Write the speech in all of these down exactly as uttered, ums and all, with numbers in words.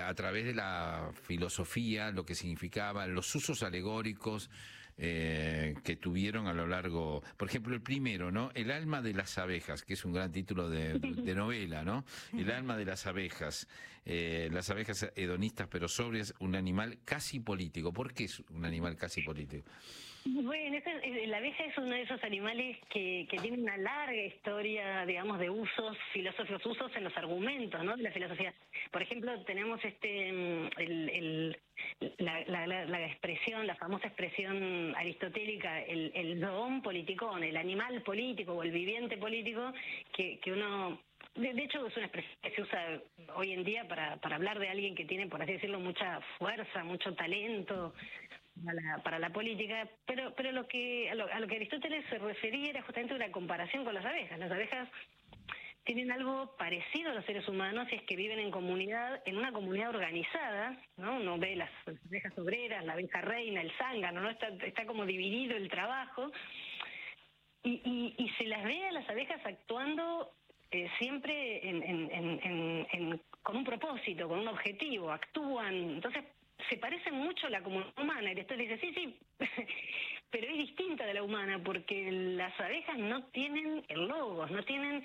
a través de la filosofía, lo que significaban, los usos alegóricos eh, que tuvieron a lo largo, por ejemplo, el primero, ¿no? El alma de las abejas, que es un gran título de, de novela, ¿no? El alma de las abejas, eh, las abejas hedonistas pero sobrias, un animal casi político. ¿Por qué es un animal casi político? Bueno, esa- eh, la abeja es uno de esos animales que, que tiene una larga historia, digamos, de usos, filosóficos, usos en los argumentos, ¿no?, de la filosofía. Por ejemplo, tenemos este mm, el, el- la, la, la- la expresión, la famosa expresión aristotélica, el, el zoon politicón, el animal político o el viviente político, que, que uno... De, de hecho, es una expresión que se usa hoy en día para, para hablar de alguien que tiene, por así decirlo, mucha fuerza, mucho talento para la, para la política, pero pero lo que a lo, a lo que Aristóteles se refería era justamente una comparación con las abejas. Las abejas tienen algo parecido a los seres humanos, y es que viven en comunidad, en una comunidad organizada, ¿no? Uno ve las abejas obreras, la abeja reina, el zángano, ¿no? Está, está como dividido el trabajo, y, y, y se las ve a las abejas actuando eh, siempre en, en, en, en, en- con un propósito, con un objetivo, actúan, entonces se parece mucho a la comunidad humana, y después dice, sí, sí, pero es distinta de la humana, porque las abejas no tienen el logos, no tienen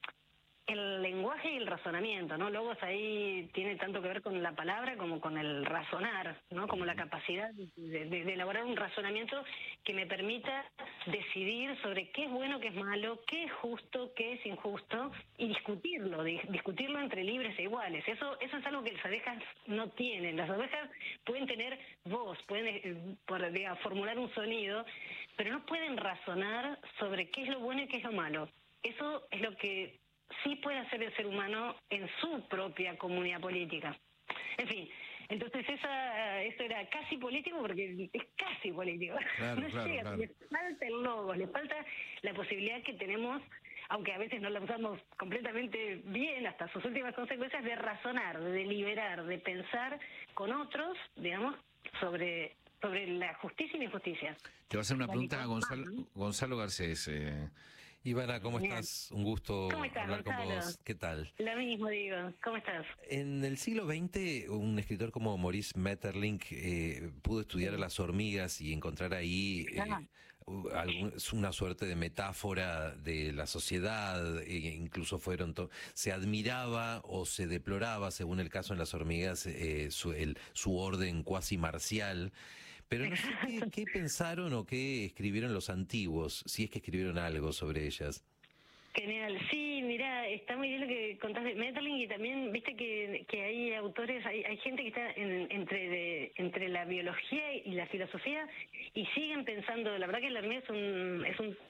el lenguaje y el razonamiento, ¿no? Logos ahí tiene tanto que ver con la palabra como con el razonar, ¿no? Como la capacidad de, de- de elaborar un razonamiento que me permita decidir sobre qué es bueno, qué es malo, qué es justo, qué es injusto, y discutirlo, di- discutirlo entre libres e iguales. Eso, eso es algo que las abejas no tienen. Las abejas pueden tener voz, pueden eh, por, digamos, formular un sonido, pero no pueden razonar sobre qué es lo bueno y qué es lo malo. Eso es lo que sí puede hacer el ser humano en su propia comunidad política. En fin, entonces esa eso era casi político, porque es casi político. Claro, No claro, llega, claro. le falta el logo, le falta la posibilidad que tenemos, aunque a veces no la usamos completamente bien hasta sus últimas consecuencias, de razonar, de deliberar, de pensar con otros, digamos, sobre sobre la justicia y la injusticia. Te voy a hacer una La pregunta a Gonzalo, ¿no? Gonzalo Garcés. Eh, Ivana, ¿cómo Bien. estás? Un gusto ¿Cómo estás, hablar con Gonzalo? vos. ¿Qué tal? Lo mismo digo. ¿Cómo estás? En el siglo veinte, un escritor como Maurice Maeterlinck eh, pudo estudiar a las hormigas y encontrar ahí eh, Ajá. u- algún- una suerte de metáfora de la sociedad. E incluso fueron to- se admiraba o se deploraba, según el caso en las hormigas, eh, su, el- su orden cuasi marcial. Pero no sé qué, qué pensaron o qué escribieron los antiguos, si es que escribieron algo sobre ellas. Genial, sí, mira, está muy bien lo que contaste de Maeterlinck, y también viste que, que hay autores, hay, hay gente que está en- entre de, entre la biología y la filosofía, y siguen pensando. La verdad que la hormiga es un, es un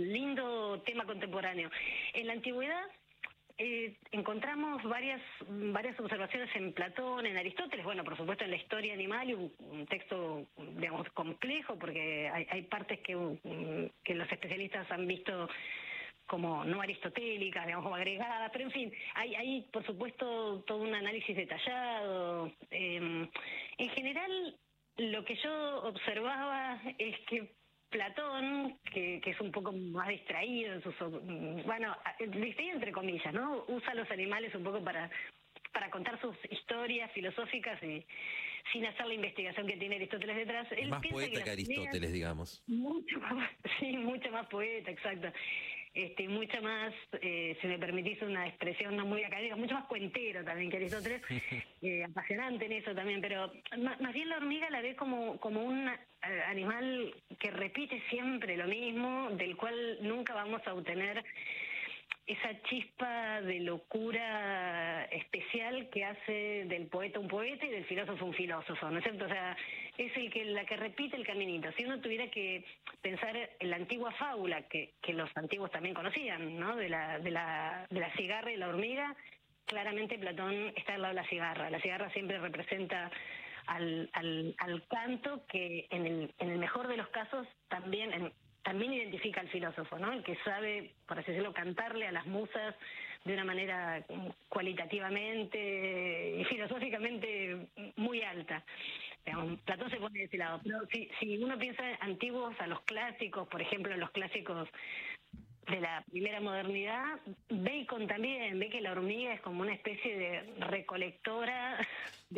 lindo tema contemporáneo. En la antigüedad eh, encontramos varias varias observaciones en Platón, en Aristóteles, bueno, por supuesto en la Historia Animal, y un, un texto, digamos, complejo, porque hay, hay partes que, um, que los especialistas han visto como no aristotélicas, digamos, como agregadas, pero en fin, hay, hay por supuesto todo un análisis detallado. Eh, en general, lo que yo observaba es que Platón, que, que es un poco más distraído en sus, bueno, distraído entre comillas, ¿no? Usa los animales un poco para para contar sus historias filosóficas, y sin hacer la investigación que tiene Aristóteles detrás. Es Él más piensa poeta las que Aristóteles, hormigas- digamos. mucho más, sí, mucho más poeta, exacto. Este, mucho más, eh, si me permitís una expresión no muy académica, mucho más cuentero también que Aristóteles, eh, apasionante en eso también, pero más, más bien la hormiga la ve como, como un eh, animal que repite siempre lo mismo, del cual nunca vamos a obtener esa chispa de locura especial que hace del poeta un poeta y del filósofo un filósofo, ¿no es cierto? O sea, es el que la que repite el caminito. Si uno tuviera que pensar en la antigua fábula, que, que los antiguos también conocían, ¿no? De la, de la, de la cigarra y la hormiga, claramente Platón está al lado de la cigarra. La cigarra siempre representa al, al, al canto, que en el, en el mejor de los casos también... En, también identifica al filósofo, ¿no? El que sabe, por así decirlo, cantarle a las musas de una manera cualitativamente y filosóficamente muy alta. Digamos, Platón se pone de ese lado. Pero si, si uno piensa antiguos, a los clásicos, por ejemplo, los clásicos de la primera modernidad, Bacon también ve que la hormiga es como una especie de recolectora